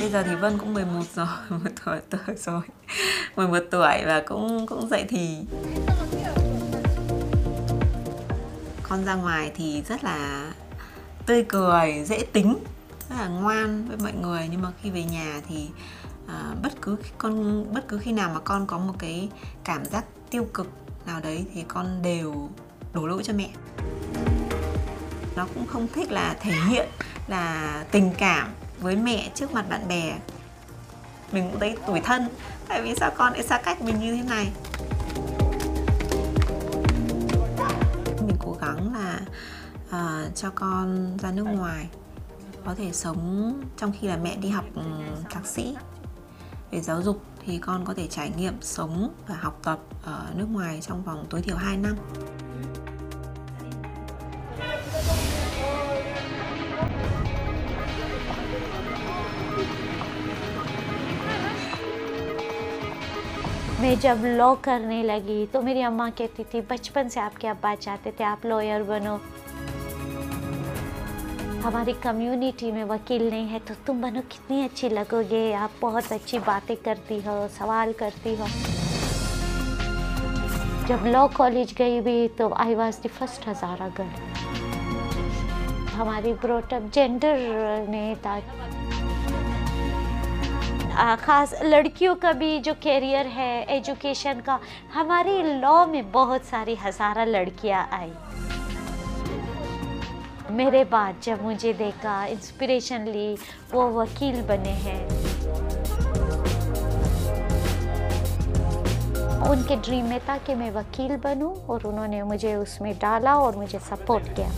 Bây giờ thì Vân cũng 11 rồi, 11 tuổi rồi, 11 tuổi và cũng dậy thì. Con ra ngoài thì rất là tươi cười, dễ tính, rất là ngoan với mọi người, nhưng mà khi về nhà thì bất cứ khi nào mà con có một cái cảm giác tiêu cực nào đấy thì con đều đổ lỗi cho mẹ. Nó cũng không thích là thể hiện là tình cảm với mẹ trước mặt bạn bè. Mình cũng thấy tủi thân, tại vì sao con lại xa cách mình như thế này. Mình cố gắng là cho con ra nước ngoài, có thể sống trong khi là mẹ đi học thạc sĩ về giáo dục, thì con có thể trải nghiệm sống và học tập ở nước ngoài trong vòng tối thiểu 2 năm. मैं जब law करने लगी तो मेरी अम्मा कहती थी बचपन से आपके अब्बा चाहते थे आप लॉयर बनो, हमारी कम्युनिटी में वकील नहीं है तो तुम बनो, कितनी अच्छी लगोगे, आप बहुत अच्छी बातें करती हो, सवाल करती हो। जब लॉ कॉलेज गई भी तो I was the first Hazara girl. हमारी ब्रोटअप जेंडर ने था, ख़ास लड़कियों का भी जो कैरियर है एजुकेशन का, हमारी लॉ में बहुत सारी हज़ारा लड़कियां आई। मेरे बाद जब मुझे देखा, इंस्पिरेशन ली, वो वकील बने हैं। उनके ड्रीम में था कि मैं वकील बनूं और उन्होंने मुझे उसमें डाला और मुझे सपोर्ट किया।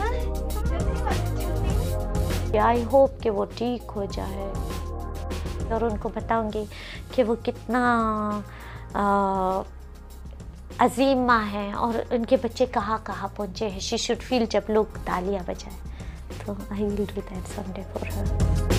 आई होप कि वो ठीक हो जाए और उनको बताऊंगी कि वो कितना अजीम माँ है और उनके बच्चे कहाँ कहाँ पहुँचे हैं। शी शुड फील जब लोग तालियां बजाएं, तो I will do that someday for her.